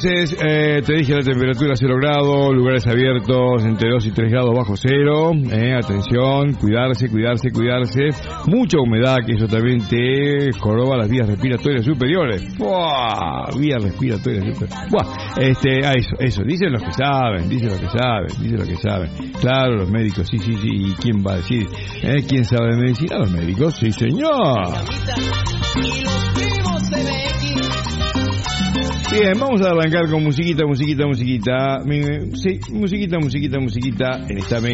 Te dije la temperatura 0 grados, lugares abiertos entre 2 y 3 grados bajo cero. Atención, cuidarse. Mucha humedad, que eso también te joroba las vías respiratorias superiores. ¡Buah! Vías respiratorias superiores. ¡Buah! Eso. Dicen los que saben. Claro, los médicos, sí. ¿Y quién va a decir? ¿Quién sabe de medicina? Los médicos, sí, señor. Bien, vamos a arrancar con musiquita. Sí, musiquita en esta